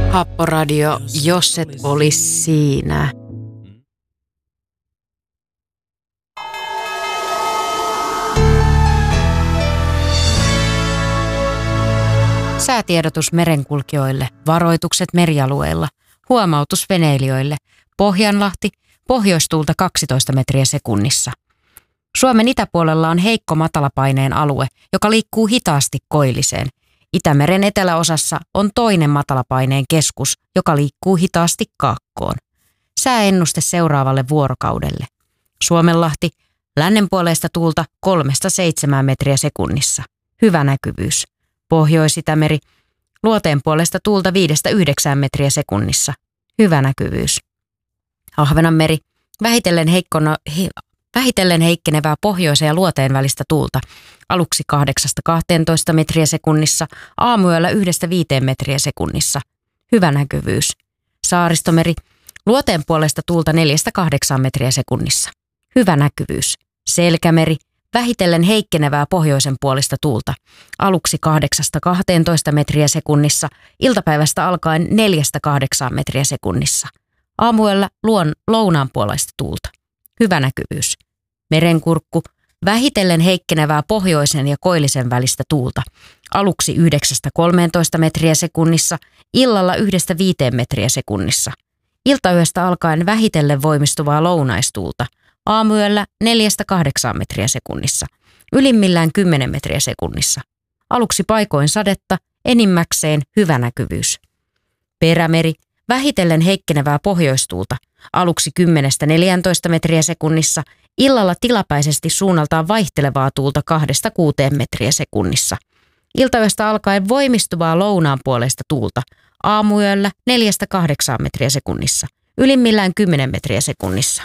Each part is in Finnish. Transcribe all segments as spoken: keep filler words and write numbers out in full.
Happoradio, jos et olis siinä. Säätiedotus merenkulkijoille, varoitukset merialueilla, huomautus veneilijöille, Pohjanlahti, pohjoistuulta kaksitoista metriä sekunnissa. Suomen itäpuolella on heikko matalapaineen alue, joka liikkuu hitaasti koilliseen. Itämeren eteläosassa on toinen matalapaineen keskus, joka liikkuu hitaasti kaakkoon. Sääennuste seuraavalle vuorokaudelle. Suomenlahti, lännenpuoleista tuulta kolmesta seitsemään metriä sekunnissa. Hyvä näkyvyys. Pohjois-Itämeri, luoteen puolesta tuulta viidestä yhdeksään metriä sekunnissa. Hyvä näkyvyys. Ahvenanmeri, vähitellen, heikkona, he, vähitellen heikkenevää pohjoisen ja luoteen välistä tuulta. Aluksi kahdeksasta kahteentoista metriä sekunnissa, aamuyöllä yhdestä viiteen metriä sekunnissa. Hyvä näkyvyys. Saaristomeri, luoteen puolesta tuulta neljästä kahdeksaan metriä sekunnissa. Hyvä näkyvyys. Selkämeri, vähitellen heikkenevää pohjoisen puolista tuulta. Aluksi kahdeksasta kahteentoista metriä sekunnissa, iltapäivästä alkaen neljästä kahdeksaan metriä sekunnissa. Aamuyöllä luon lounaanpuoleista tuulta. Hyvä näkyvyys. Merenkurkku, vähitellen heikkenevää pohjoisen ja koillisen välistä tuulta. Aluksi yhdeksästä kolmeentoista metriä sekunnissa, illalla yhdestä viiteen metriä sekunnissa. Iltayöstä alkaen vähitellen voimistuvaa lounaistuulta. Aamuyöllä neljästä kahdeksaan metriä sekunnissa. Ylimmillään kymmenen metriä sekunnissa. Aluksi paikoin sadetta, enimmäkseen hyvä näkyvyys. Perämeri, vähitellen heikkenevää pohjoistuulta. Aluksi kymmenestä neljääntoista metriä sekunnissa, illalla tilapäisesti suunnaltaan vaihtelevaa tuulta kahdesta kuuteen metriä sekunnissa. Iltayöstä alkaen voimistuvaa lounaanpuoleista tuulta. Aamuyöllä neljästä kahdeksaan metriä sekunnissa. Ylimmillään kymmenen metriä sekunnissa.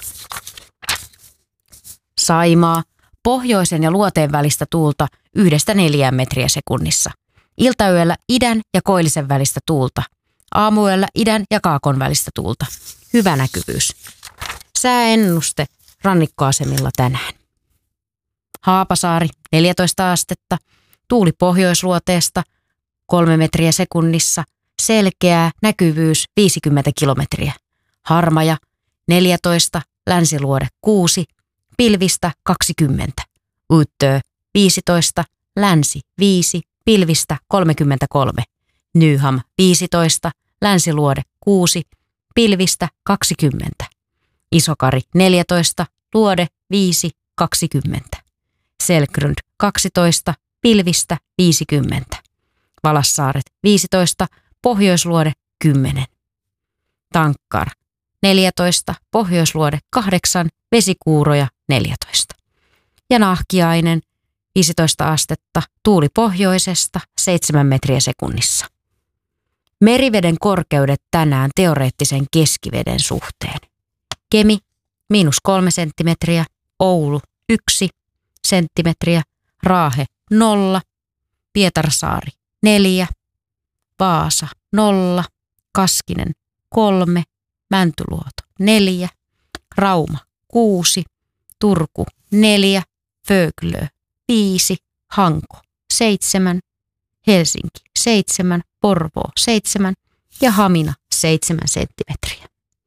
Saimaa, pohjoisen ja luoteen välistä tuulta yhdestä neljään metriä sekunnissa. Iltayöllä idän ja koillisen välistä tuulta. Aamuyöllä idän ja kaakon välistä tuulta. Hyvä näkyvyys. Sääennuste rannikkoasemilla tänään. Haapasaari, neljätoista astetta. Tuuli pohjoisluoteesta, kolme metriä sekunnissa. Selkeää, näkyvyys viisikymmentä kilometriä. Harmaja, neljätoista, länsiluode kuusi. Pilvistä kaksikymmentä. Utö viisitoista, länsi viisi, pilvistä kolmekymmentäkolme. Nyham viisitoista, länsiluode kuusi, pilvistä kaksikymmentä. Isokari neljätoista, luode viisi, kaksikymmentä. Selkrund kaksitoista, pilvistä viisikymmentä. Valassaaret viisitoista, pohjoisluode kymmenen. Tankkar neljätoista, pohjoisluode kahdeksan, vesikuuroja neljätoista. Ja Nahkiainen viisitoista astetta, tuuli pohjoisesta seitsemän metriä sekunnissa. Meriveden korkeudet tänään teoreettisen keskiveden suhteen. Kemi miinus kolme senttimetriä, Oulu yksi senttimetriä, Raahe nolla, Pietarsaari neljä, Vaasa nolla, Kaskinen kolme, Mäntyluoto neljä, Rauma kuusi, Turku neljä, Föglö viisi, Hanko seitsemän, Helsinki seitsemän, Porvoo seitsemän ja Hamina seitsemän senttimetriä.